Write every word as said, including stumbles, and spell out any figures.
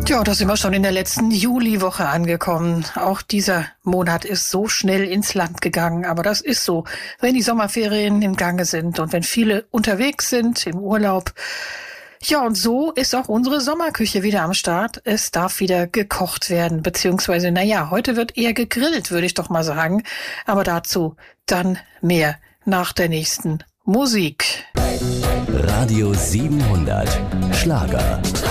Ja, da sind wir schon in der letzten Juliwoche angekommen. Auch dieser Monat ist so schnell ins Land gegangen. Aber das ist so, wenn die Sommerferien im Gange sind und wenn viele unterwegs sind im Urlaub. Ja, und so ist auch unsere Sommerküche wieder am Start. Es darf wieder gekocht werden, beziehungsweise, naja, heute wird eher gegrillt, würde ich doch mal sagen. Aber dazu dann mehr nach der nächsten Musik. Radio siebenhundert Schlager.